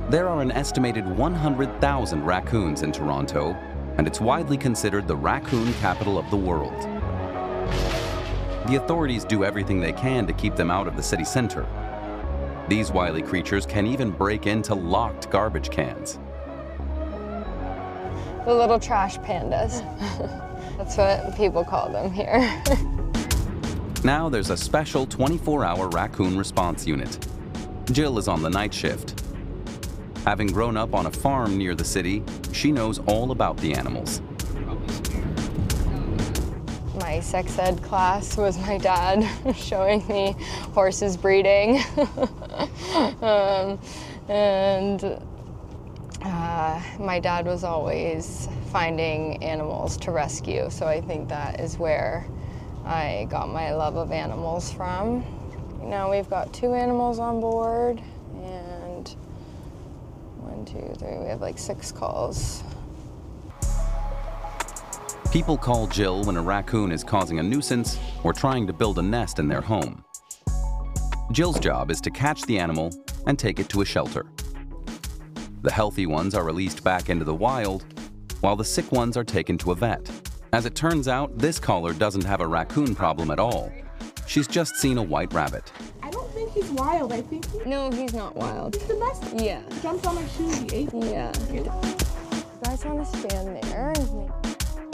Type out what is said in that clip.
There are an estimated 100,000 raccoons in Toronto, and it's widely considered the raccoon capital of the world. The authorities do everything they can to keep them out of the city center. These wily creatures can even break into locked garbage cans. The little trash pandas. That's what people call them here. Now there's a special 24-hour raccoon response unit. Jill is on the night shift. Having grown up on a farm near the city, she knows all about the animals. My sex ed class was my dad showing me horses breeding. My dad was always finding animals to rescue, so I think that is where I got my love of animals from. Now we've got 2 animals on board, and 1, 2, 3, we have like 6 calls. People call Jill when a raccoon is causing a nuisance or trying to build a nest in their home. Jill's job is to catch the animal and take it to a shelter. The healthy ones are released back into the wild, while the sick ones are taken to a vet. As it turns out, this caller doesn't have a raccoon problem at all. She's just seen a white rabbit. I don't think he's wild. I think No, he's not wild. he's domestic. Yeah. He jumped on my shoe. He ate me. Yeah. You guys want to stand there?